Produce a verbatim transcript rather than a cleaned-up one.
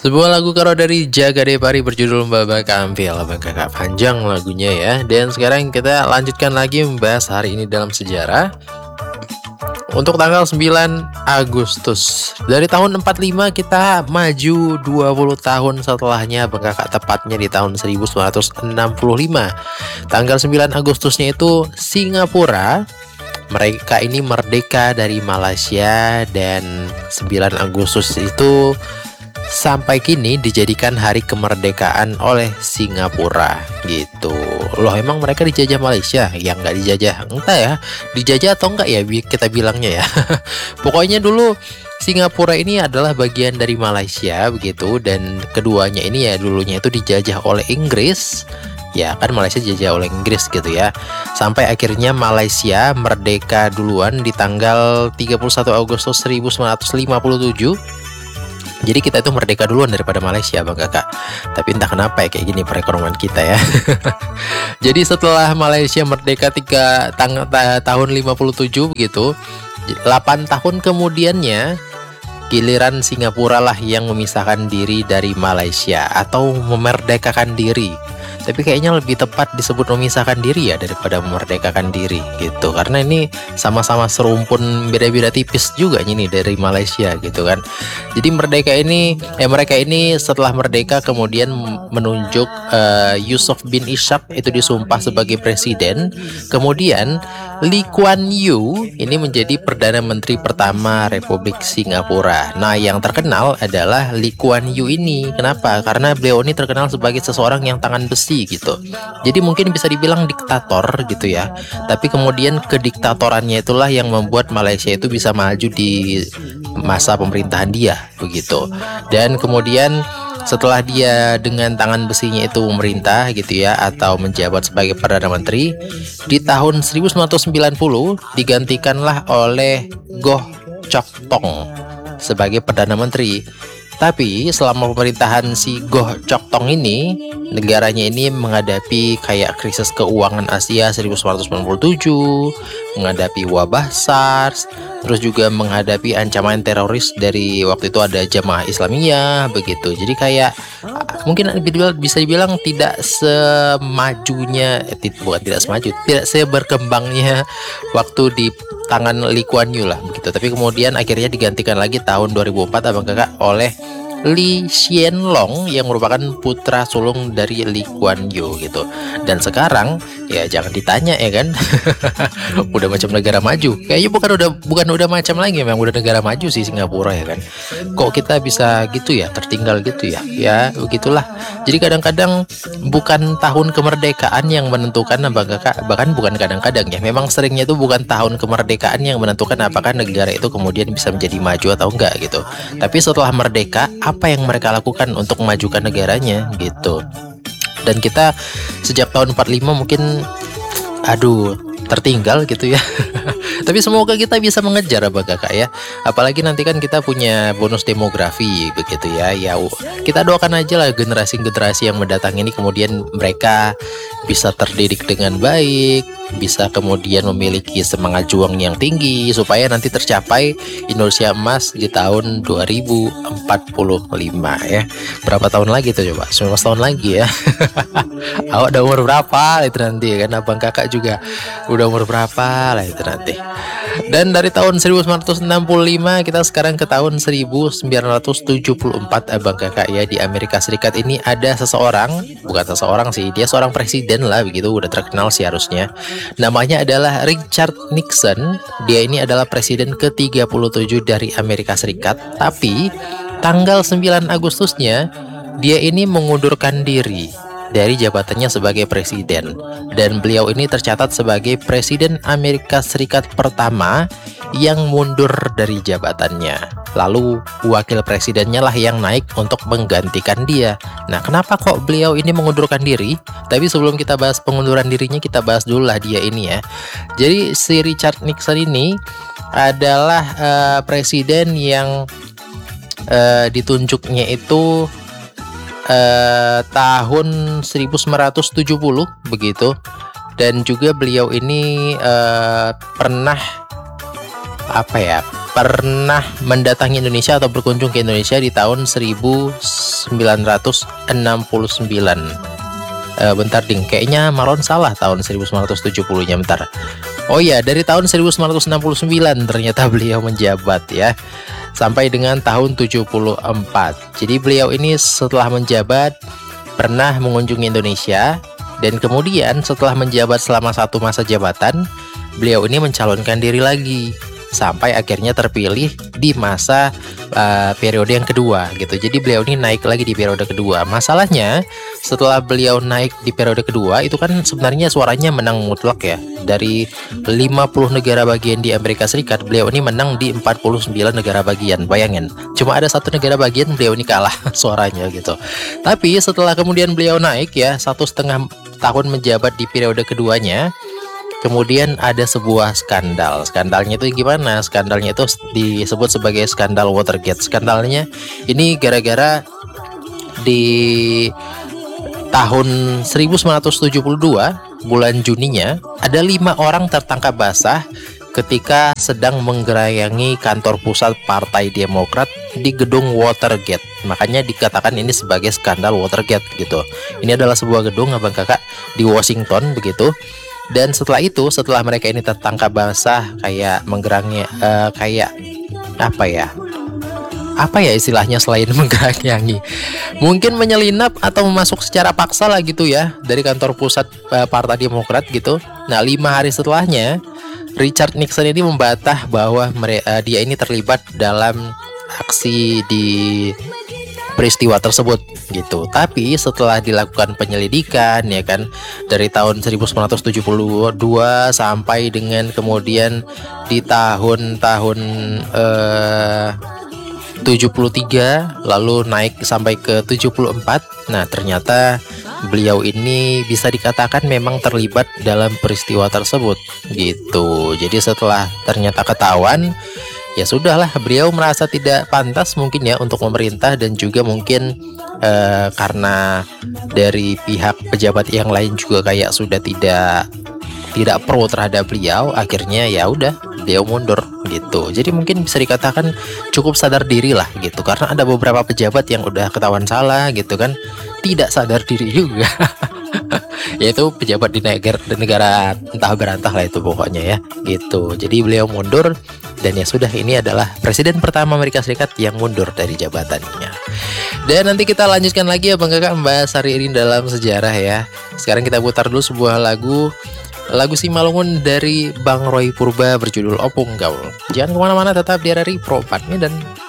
Sebuah lagu karo dari Jaga Depari berjudul Babak Kampil. Kakak panjang lagunya ya. Dan sekarang kita lanjutkan lagi membahas hari ini dalam sejarah. Untuk tanggal sembilan Agustus dari tahun empat puluh lima kita maju dua puluh tahun setelahnya, Kakak, tepatnya di tahun seribu sembilan ratus enam puluh lima. Tanggal sembilan Agustusnya itu Singapura, mereka ini merdeka dari Malaysia, dan sembilan Agustus itu sampai kini dijadikan hari kemerdekaan oleh Singapura gitu. Loh, emang mereka dijajah Malaysia? Yang nggak dijajah, entah ya, dijajah atau enggak ya kita bilangnya ya. Pokoknya dulu Singapura ini adalah bagian dari Malaysia begitu, dan keduanya ini ya dulunya itu dijajah oleh Inggris. Ya kan, Malaysia dijajah oleh Inggris gitu ya. Sampai akhirnya Malaysia merdeka duluan di tanggal tiga puluh satu Agustus seribu sembilan ratus lima puluh tujuh. Jadi kita itu merdeka duluan daripada Malaysia, Bang Kakak. Tapi entah kenapa ya kayak gini perekonomian kita ya. Jadi setelah Malaysia merdeka tiga tang ta tahun lima puluh tujuh begitu, delapan tahun kemudiannya giliran Singapura lah yang memisahkan diri dari Malaysia atau memerdekakan diri. Tapi kayaknya lebih tepat disebut memisahkan diri ya daripada memerdekakan diri gitu. Karena ini sama-sama serumpun, beda-beda tipis juga ini dari Malaysia gitu kan. Jadi merdeka ini, eh mereka ini setelah merdeka kemudian menunjuk uh, Yusof bin Ishak itu disumpah sebagai presiden. Kemudian Lee Kuan Yew ini menjadi Perdana Menteri pertama Republik Singapura. Nah, yang terkenal adalah Lee Kuan Yew ini. Kenapa? Karena beliau ini terkenal sebagai seseorang yang tangan besi gitu. Jadi mungkin bisa dibilang diktator gitu ya. Tapi kemudian kediktatorannya itulah yang membuat Malaysia itu bisa maju di masa pemerintahan dia begitu. Dan kemudian setelah dia dengan tangan besinya itu memerintah gitu ya, atau menjabat sebagai Perdana Menteri, di tahun seribu sembilan ratus sembilan puluh digantikanlah oleh Goh Chok Tong sebagai Perdana Menteri. Tapi selama pemerintahan si Goh Chok Tong ini, negaranya ini menghadapi kayak krisis keuangan Asia seribu sembilan ratus sembilan puluh tujuh, menghadapi wabah SARS, terus juga menghadapi ancaman teroris dari waktu itu ada Jamaah Islamiyah begitu. Jadi kayak mungkin bisa dibilang tidak semajunya, eh, bukan tidak semaju, tidak seberkembangnya waktu di tangan Lee Kuan Yew lah begitu. Tapi kemudian akhirnya digantikan lagi tahun dua ribu empat, Abang Kakak, oleh Lee Hsien Loong yang merupakan putra sulung dari Lee Kuan Yew gitu. Dan sekarang ya jangan ditanya ya kan. Udah macam negara maju. Kayaknya bukan udah bukan udah macam lagi, memang udah negara maju sih Singapura ya kan. Kok kita bisa gitu ya, tertinggal gitu ya. Ya begitulah. Jadi kadang-kadang bukan tahun kemerdekaan yang menentukan, Abang Kakak, bahkan bukan kadang-kadang ya, memang seringnya itu bukan tahun kemerdekaan yang menentukan apakah negara itu kemudian bisa menjadi maju atau enggak gitu. Tapi setelah merdeka, apa yang mereka lakukan untuk memajukan negaranya gitu. Dan kita sejak tahun empat puluh lima mungkin aduh tertinggal gitu ya. Tapi semoga kita bisa mengejar, Abang Kakak ya. Apalagi nanti kan kita punya bonus demografi begitu ya. Ya kita doakan aja lah generasi-generasi yang mendatang ini kemudian mereka bisa terdidik dengan baik, bisa kemudian memiliki semangat juang yang tinggi supaya nanti tercapai Indonesia emas di tahun dua ribu empat puluh lima ya. Berapa tahun lagi tuh coba? sembilan belas tahun lagi ya. Awak udah umur berapa itu nanti kan, Abang Kakak juga udah umur berapa lah itu nanti. Dan dari tahun seribu sembilan ratus enam puluh lima kita sekarang ke tahun seribu sembilan ratus tujuh puluh empat, Abang Kakak ya. Di Amerika Serikat ini ada seseorang, bukan seseorang sih, dia seorang presiden lah begitu, udah terkenal sih harusnya. Namanya adalah Richard Nixon. Dia ini adalah presiden ke tiga puluh tujuh dari Amerika Serikat. Tapi tanggal sembilan Agustusnya dia ini mengundurkan diri dari jabatannya sebagai presiden, dan beliau ini tercatat sebagai presiden Amerika Serikat pertama yang mundur dari jabatannya. Lalu wakil presidennya lah yang naik untuk menggantikan dia. Nah, kenapa kok beliau ini mengundurkan diri? Tapi sebelum kita bahas pengunduran dirinya, kita bahas dulu lah dia ini ya. Jadi si Richard Nixon ini adalah uh, presiden yang uh, ditunjuknya itu Uh, tahun seribu sembilan ratus tujuh puluh begitu. Dan juga beliau ini uh, pernah apa ya pernah mendatangi Indonesia atau berkunjung ke Indonesia di tahun seribu sembilan ratus enam puluh sembilan. E, bentar ding, kayaknya Maron salah tahun seribu sembilan ratus tujuh puluh-nya, bentar. Oh iya, dari tahun seribu sembilan ratus enam puluh sembilan ternyata beliau menjabat ya, sampai dengan tahun tujuh puluh empat. Jadi beliau ini setelah menjabat pernah mengunjungi Indonesia, dan kemudian setelah menjabat selama satu masa jabatan, beliau ini mencalonkan diri lagi sampai akhirnya terpilih di masa uh, periode yang kedua gitu. Jadi beliau ini naik lagi di periode kedua. Masalahnya setelah beliau naik di periode kedua itu kan sebenarnya suaranya menang mutlak ya. Dari lima puluh negara bagian di Amerika Serikat, beliau ini menang di empat puluh sembilan negara bagian. Bayangin, cuma ada satu negara bagian beliau ini kalah suaranya gitu. Tapi setelah kemudian beliau naik ya, satu setengah tahun menjabat di periode keduanya, kemudian ada sebuah skandal. Skandalnya itu gimana? Skandalnya itu disebut sebagai skandal Watergate. Skandalnya ini gara-gara di tahun seribu sembilan ratus tujuh puluh dua bulan Juninya ada lima orang tertangkap basah ketika sedang menggerayangi kantor pusat Partai Demokrat di gedung Watergate. Makanya dikatakan ini sebagai skandal Watergate gitu. Ini adalah sebuah gedung abang kakak di Washington begitu. Dan setelah itu, setelah mereka ini tertangkap basah kayak menggerangi uh, kayak apa ya? Apa ya istilahnya selain menggerangi? Mungkin menyelinap atau masuk secara paksa lah gitu ya dari kantor pusat uh, Partai Demokrat gitu. Nah, lima hari setelahnya Richard Nixon ini membantah bahwa mere- uh, dia ini terlibat dalam aksi di peristiwa tersebut gitu. Tapi setelah dilakukan penyelidikan ya kan, dari tahun seribu sembilan ratus tujuh puluh dua sampai dengan kemudian di tahun-tahun eh, tujuh puluh tiga, lalu naik sampai ke tujuh puluh empat. Nah, ternyata beliau ini bisa dikatakan memang terlibat dalam peristiwa tersebut gitu. Jadi setelah ternyata ketahuan, ya sudahlah, beliau merasa tidak pantas mungkin ya untuk memerintah, dan juga mungkin eh, karena dari pihak pejabat yang lain juga kayak sudah tidak tidak pro terhadap beliau, akhirnya ya udah beliau mundur gitu. Jadi mungkin bisa dikatakan cukup sadar diri lah gitu, karena ada beberapa pejabat yang udah ketahuan salah gitu kan, tidak sadar diri juga. Yaitu pejabat di negara, di negara entah berantah lah itu pokoknya ya gitu. Jadi beliau mundur, dan ya sudah, ini adalah presiden pertama Amerika Serikat yang mundur dari jabatannya. Dan nanti kita lanjutkan lagi ya bang kakak membahas hari ini dalam sejarah ya. Sekarang kita putar dulu sebuah lagu Lagu Simalungun dari Bang Roy Purba berjudul Opung Gaul. Jangan kemana-mana, tetap di R R I Pro empat Medan.